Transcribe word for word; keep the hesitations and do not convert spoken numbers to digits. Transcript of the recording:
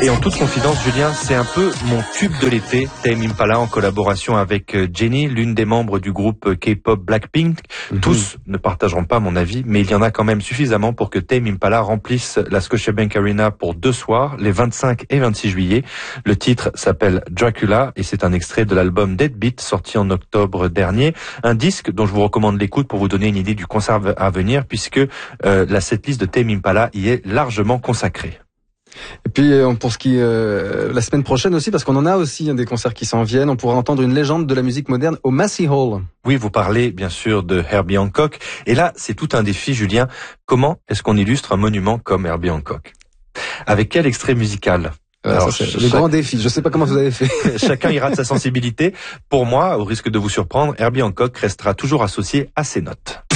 Et en toute confidence, Julien, c'est un peu mon tube de l'été, Tame Impala en collaboration avec Jennie, l'une des membres du groupe K-pop Blackpink. Mm-hmm. Tous ne partageront pas mon avis, mais il y en a quand même suffisamment pour que Tame Impala remplisse la Scotiabank Arena pour deux soirs, les vingt-cinq et vingt-six juillet. Le titre s'appelle Dracula et c'est un extrait de l'album Deadbeat sorti en octobre dernier. Un disque dont je vous recommande l'écoute pour vous donner une idée du concert à venir puisque euh, la setlist de Tame Impala y est largement consacrée. Et puis pour ce qui euh, la semaine prochaine aussi, parce qu'on en a aussi hein, des concerts qui s'en viennent, on pourra entendre une légende de la musique moderne au Massey Hall. Oui, vous parlez bien sûr de Herbie Hancock. Et là, c'est tout un défi, Julien. Comment est-ce qu'on illustre un monument comme Herbie Hancock? Avec quel extrait musical? Alors, ça, c'est chaque... le grand défi. Je sais pas comment vous avez fait. Chacun ira de sa sensibilité. Pour moi, au risque de vous surprendre, Herbie Hancock restera toujours associé à ses notes.